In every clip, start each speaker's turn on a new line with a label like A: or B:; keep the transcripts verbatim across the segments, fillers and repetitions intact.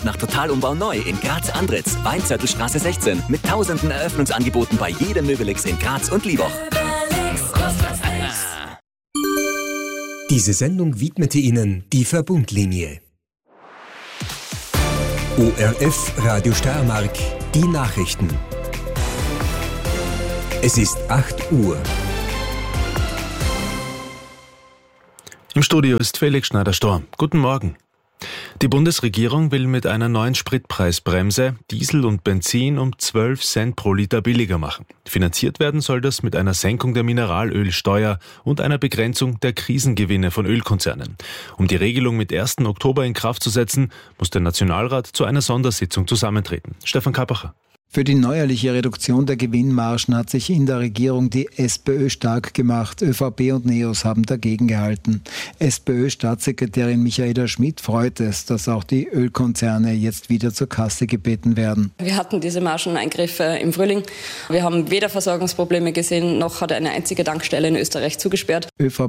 A: Nach Totalumbau neu in Graz-Andritz, Weinzörtelstraße sechzehn. Mit tausenden Eröffnungsangeboten bei jedem Möbelix in Graz und Liewoch.
B: Diese Sendung widmete Ihnen die Verbundlinie. O R F Radio Steiermark, die Nachrichten. Es ist acht Uhr.
C: Im Studio ist Felix Schneider-Storr. Guten Morgen. Die Bundesregierung will mit einer neuen Spritpreisbremse Diesel und Benzin um zwölf Cent pro Liter billiger machen. Finanziert werden soll das mit einer Senkung der Mineralölsteuer und einer Begrenzung der Krisengewinne von Ölkonzernen. Um die Regelung mit ersten Oktober in Kraft zu setzen, muss der Nationalrat zu einer Sondersitzung zusammentreten. Stefan Kappacher.
D: Für die neuerliche Reduktion der Gewinnmargen hat sich in der Regierung die SPÖ stark gemacht. ÖVP und NEOS haben dagegen gehalten. SPÖ-Staatssekretärin Michaela Schmidt freut es, dass auch die Ölkonzerne jetzt wieder zur Kasse gebeten werden.
E: Wir hatten diese Margeneingriffe im Frühling. Wir haben weder Versorgungsprobleme gesehen, noch hat eine einzige Tankstelle in Österreich zugesperrt.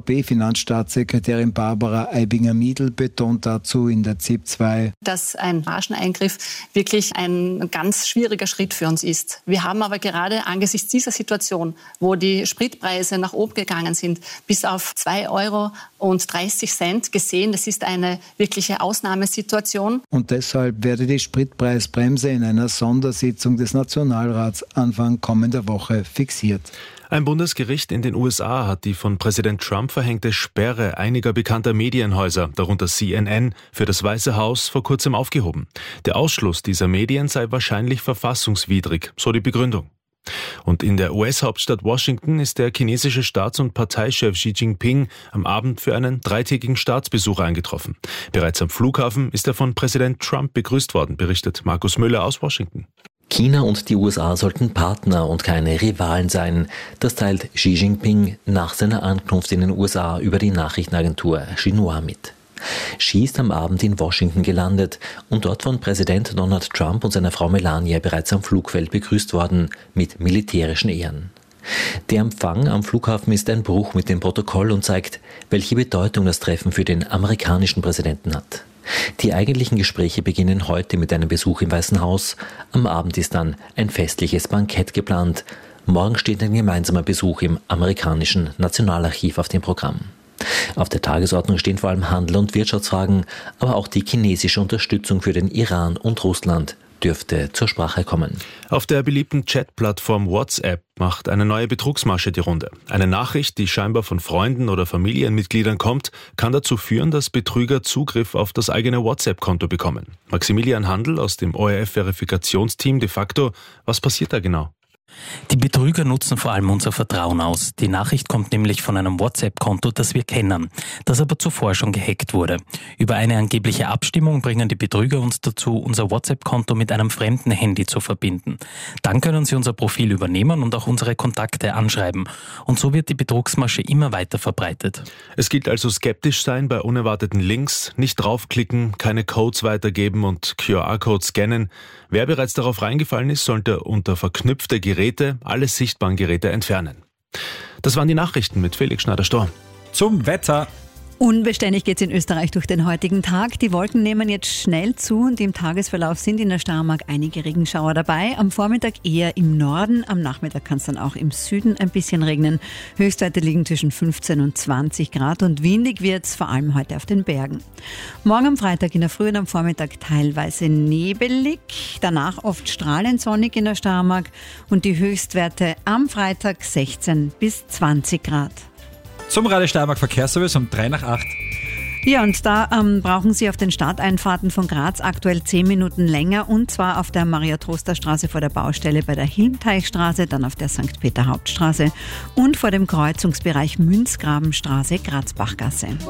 D: ÖVP-Finanzstaatssekretärin Barbara Aibinger-Miedl betont dazu in der Z I P zwei,
F: dass ein Margeneingriff wirklich ein ganz schwieriger Schritt für uns ist. Wir haben aber gerade angesichts dieser Situation, wo die Spritpreise nach oben gegangen sind, bis auf zwei Euro und dreißig Cent gesehen, das ist eine wirkliche Ausnahmesituation.
D: Und deshalb werde die Spritpreisbremse in einer Sondersitzung des Nationalrats Anfang kommender Woche fixiert.
C: Ein Bundesgericht in den U S A hat die von Präsident Trump verhängte Sperre einiger bekannter Medienhäuser, darunter C N N, für das Weiße Haus vor kurzem aufgehoben. Der Ausschluss dieser Medien sei wahrscheinlich verfassungswidrig, so die Begründung. Und in der U S-Hauptstadt Washington ist der chinesische Staats- und Parteichef Xi Jinping am Abend für einen dreitägigen Staatsbesuch eingetroffen. Bereits am Flughafen ist er von Präsident Trump begrüßt worden, berichtet Markus Müller aus Washington.
G: China und die U S A sollten Partner und keine Rivalen sein. Das teilt Xi Jinping nach seiner Ankunft in den U S A über die Nachrichtenagentur Xinhua mit. Xi ist am Abend in Washington gelandet und dort von Präsident Donald Trump und seiner Frau Melania bereits am Flugfeld begrüßt worden mit militärischen Ehren. Der Empfang am Flughafen ist ein Bruch mit dem Protokoll und zeigt, welche Bedeutung das Treffen für den amerikanischen Präsidenten hat. Die eigentlichen Gespräche beginnen heute mit einem Besuch im Weißen Haus. Am Abend ist dann ein festliches Bankett geplant. Morgen steht ein gemeinsamer Besuch im amerikanischen Nationalarchiv auf dem Programm. Auf der Tagesordnung stehen vor allem Handel- und Wirtschaftsfragen, aber auch die chinesische Unterstützung für den Iran und Russland dürfte zur Sprache kommen.
C: Auf der beliebten Chat-Plattform WhatsApp macht eine neue Betrugsmasche die Runde. Eine Nachricht, die scheinbar von Freunden oder Familienmitgliedern kommt, kann dazu führen, dass Betrüger Zugriff auf das eigene WhatsApp-Konto bekommen. Maximilian Handel aus dem O R F-Verifikationsteam de facto. Was passiert da genau?
H: Die Betrüger nutzen vor allem unser Vertrauen aus. Die Nachricht kommt nämlich von einem WhatsApp-Konto, das wir kennen, das aber zuvor schon gehackt wurde. Über eine angebliche Abstimmung bringen die Betrüger uns dazu, unser WhatsApp-Konto mit einem fremden Handy zu verbinden. Dann können sie unser Profil übernehmen und auch unsere Kontakte anschreiben. Und so wird die Betrugsmasche immer weiter verbreitet.
C: Es gilt also skeptisch sein bei unerwarteten Links, nicht draufklicken, keine Codes weitergeben und Q R-Codes scannen. Wer bereits darauf reingefallen ist, sollte unter verknüpfte Geräte alle sichtbaren Geräte entfernen. Das waren die Nachrichten mit Felix Schneider-Storr.
I: Zum Wetter.
J: Unbeständig geht es in Österreich durch den heutigen Tag. Die Wolken nehmen jetzt schnell zu und im Tagesverlauf sind in der Steiermark einige Regenschauer dabei. Am Vormittag eher im Norden, am Nachmittag kann es dann auch im Süden ein bisschen regnen. Höchstwerte liegen zwischen fünfzehn und zwanzig Grad und windig wird es vor allem heute auf den Bergen. Morgen am Freitag in der Früh und am Vormittag teilweise nebelig, danach oft strahlend sonnig in der Steiermark und die Höchstwerte am Freitag sechzehn bis zwanzig Grad.
I: Zum Radio Steiermark Verkehrsservice um drei nach acht.
J: Ja, und da ähm, brauchen Sie auf den Starteinfahrten von Graz aktuell zehn Minuten länger, und zwar auf der Maria-Troster-Straße vor der Baustelle bei der Hilmteichstraße, dann auf der Sankt Peter-Hauptstraße und vor dem Kreuzungsbereich Münzgrabenstraße, Graz-Bachgasse.
B: Guten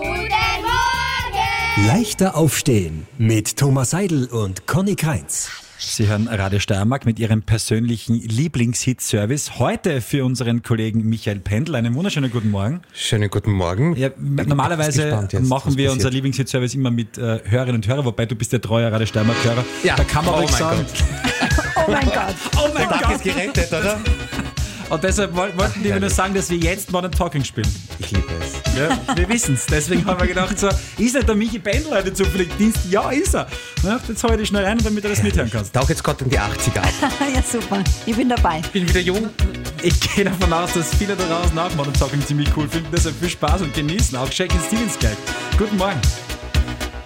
B: Morgen! Leichter aufstehen mit Thomas Seidel und Conny Kreinz.
I: Sie hören Radio Steiermark mit Ihrem persönlichen Lieblingshit-Service. Heute für unseren Kollegen Michael Pendl. Einen wunderschönen guten Morgen.
K: Schönen guten Morgen.
I: Ja, normalerweise jetzt, machen wir unser Lieblingshit-Service immer mit äh, Hörerinnen und Hörern, wobei du bist der treue Radio Steiermark-Hörer.
K: Ja.
I: Da kann man
K: oh
I: ruhig sagen.
J: Oh mein Gott.
I: Oh mein
K: der
I: Gott.
K: Tag ist gerettet, oder?
I: Und deshalb wollten die nur sagen, dass wir jetzt Modern Talking spielen.
K: Ich liebe es.
I: Ja, wir wissen es. Deswegen haben wir gedacht, so, ist nicht der Michi Pendl heute zufällig Dienst? Ja, ist er. Na, jetzt hau ich dich schnell rein, damit du das mithören kannst.
K: Tauch jetzt gerade in die achtziger ab.
J: Ja, super. Ich bin dabei.
K: Ich bin wieder jung.
I: Ich gehe davon aus, dass viele da draußen auch Modern Talking ziemlich cool finden. Deshalb viel Spaß und genießen. Auch Shakin' Stevens gleich. Guten Morgen.